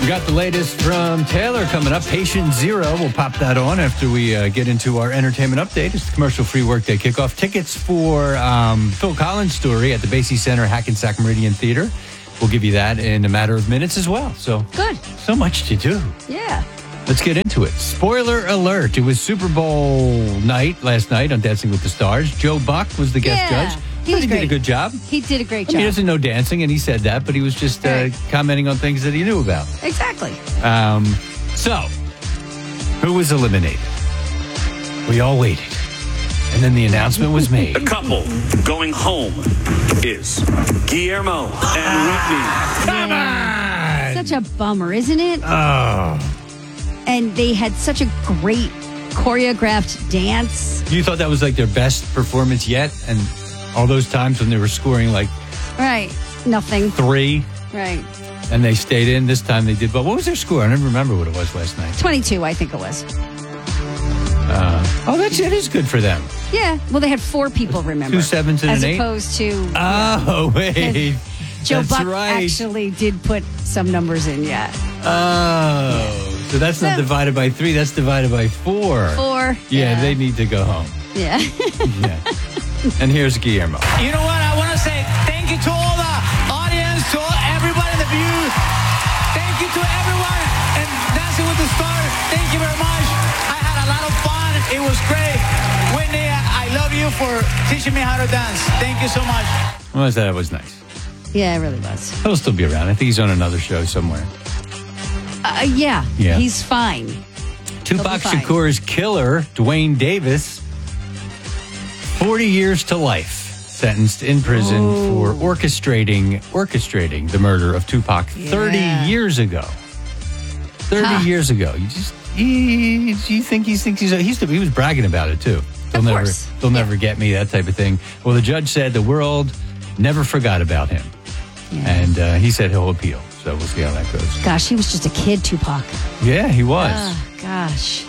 We got the latest from Taylor coming up. Patient Zero. We'll pop that on after we get into our entertainment update. It's the commercial-free workday kickoff. Tickets for Phil Collins' story at the Basie Center Hackensack Meridian Theater. We'll give you that in a matter of minutes as well. So good. So much to do. Yeah. Let's get into it. Spoiler alert. It was Super Bowl night last night on Dancing with the Stars. Joe Buck was the guest judge. He did a good job. He did a great job. He doesn't know dancing, and he said that, but he was just commenting on things that he knew about. Exactly. So, who was eliminated? We all waited. And then the announcement was made. The couple going home is Guillermo and Whitney. Come on! Such a bummer, isn't it? Oh. And they had such a great choreographed dance. You thought that was like their best performance yet? And all those times when they were scoring like Right. Nothing. 3. Right. And they stayed in. This time they did. But what was their score? I never remember what it was last night. 22, I think it was. That is good for them. Yeah. Well, they had 4 people, remember. 2 7s and as an 8? As opposed to... Oh, wait. Joe That's Buck right. actually did put some numbers in, yeah. Oh. So that's not divided by 3. That's divided by 4. 4. Yeah, they need to go home. Yeah. Yeah. And here's Guillermo. You know what? I want to say thank you to all the audience, to everybody in the view. Thank you to everyone and Dancing with the Stars. Thank you very much. I had a lot of fun. It was great. Whitney, I love you for teaching me how to dance. Thank you so much. Well, that was nice. Yeah, it really was. He'll still be around. I think he's on another show somewhere. Yeah. He's fine. Tupac Shakur's killer, Dwayne Davis, 40 years to life, sentenced in prison for orchestrating the murder of Tupac 30 years ago. 30 years ago. You think he was bragging about it too. They'll never get me, that type of thing. Well, the judge said the world never forgot about him. Yeah. And he said he'll appeal. So we'll see how that goes. Gosh, he was just a kid, Tupac. Yeah, he was. Gosh.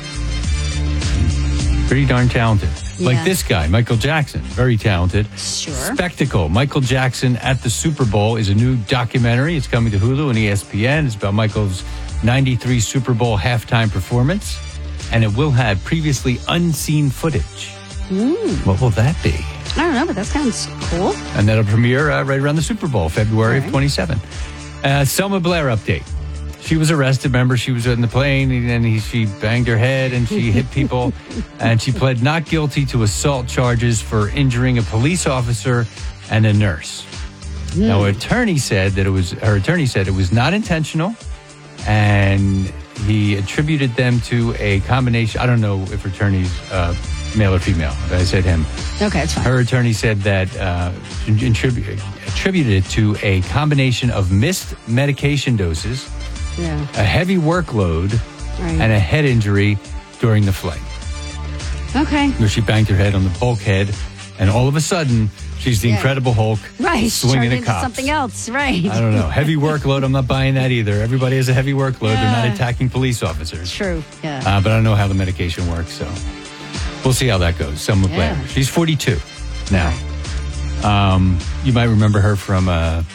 Pretty darn talented. Yeah. Like this guy, Michael Jackson. Very talented. Sure. Spectacle. Michael Jackson at the Super Bowl is a new documentary. It's coming to Hulu and ESPN. It's about Michael's 93 Super Bowl halftime performance. And it will have previously unseen footage. What will that be? I don't know, but that sounds cool. And that'll premiere right around the Super Bowl, February of 27. Selma Blair update. She was arrested. Remember, she was in the plane, and she banged her head, and she hit people. And she pled not guilty to assault charges for injuring a police officer and a nurse. Now, her attorney said it was not intentional, and he attributed them to a combination. I don't know if her attorney's male or female. I said him. Okay, it's fine. Her attorney said that attributed it to a combination of missed medication doses, a heavy workload, and a head injury during the flight. Okay. Where she banged her head on the bulkhead, and all of a sudden, she's the Incredible Hulk swinging at cops. Something else, right? I don't know. Heavy workload, I'm not buying that either. Everybody has a heavy workload. They're not attacking police officers. True, yeah. But I don't know how the medication works, so we'll see how that goes. Selma Blair. She's 42 now. You might remember her from...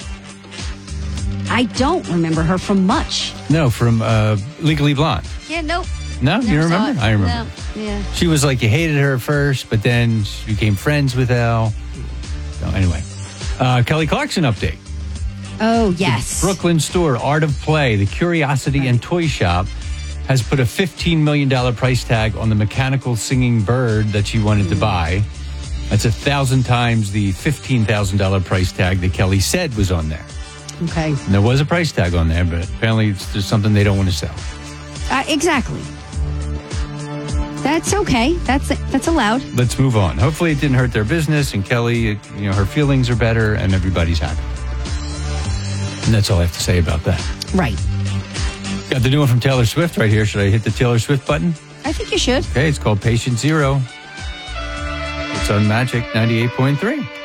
I don't remember her from much. No, from Legally Blonde. Yeah, nope. No, you remember? I remember. No. Yeah. She was like, you hated her at first, but then she became friends with Elle. So anyway, Kelly Clarkson update. Oh, yes. The Brooklyn store, Art of Play, the Curiosity and Toy Shop, has put a $15 million price tag on the mechanical singing bird that she wanted to buy. That's 1,000 times the $15,000 price tag that Kelly said was on there. Okay. And there was a price tag on there, but apparently it's just something they don't want to sell. Exactly. That's okay. That's allowed. Let's move on. Hopefully it didn't hurt their business, and Kelly, her feelings are better, and everybody's happy. And that's all I have to say about that. Right. Got the new one from Taylor Swift right here. Should I hit the Taylor Swift button? I think you should. Okay, it's called Patient Zero. It's on Magic 98.3.